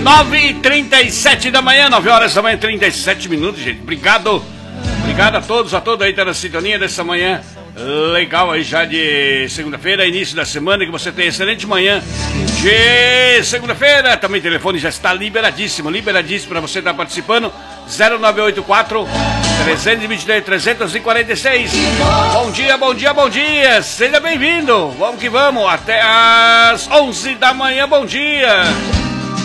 9h37 da manhã, 9 horas da manhã, 37 minutos, gente. Obrigado a todos aí tá na sintonia dessa manhã legal aí já de segunda-feira, início da semana, que você tenha excelente manhã de segunda-feira. Também o telefone já está liberadíssimo para você estar participando. 0984 323 346. Bom dia, seja bem-vindo. Vamos que vamos, até às 11 da manhã, bom dia.